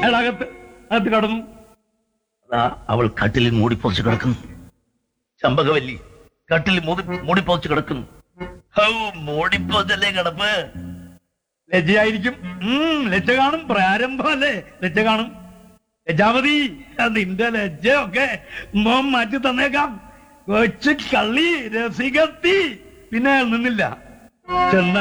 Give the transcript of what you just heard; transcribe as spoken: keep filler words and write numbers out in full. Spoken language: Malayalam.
അയാൾ അകത്ത് അകത്ത് കടന്നു. അതാ അവൾ കട്ടിലിൽ മൂടിപ്പൊതിച്ച് കിടക്കുന്നു. ചമ്പകവല്ലി കട്ടിലിൽ മൂടി മൂടിപ്പൊതിച്ച് കിടക്കുന്നു. ഹൗ മൂടിപ്പൊതല്ലേ കിടപ്പ്. ലജ്ജയായിരിക്കും. ഉം ലജ്ജ കാണും. പ്രാരംഭം അല്ലേ, ലജ്ജ കാണും. ലജ്ജാവതി, നിന്റെ ലജ്ജയൊക്കെ മോൻ മാറ്റി തന്നേക്കാം. കൊച്ചു കള്ളി രസികത്തി. പിന്നെ അയാൾ നിന്നില്ല. ചെന്ന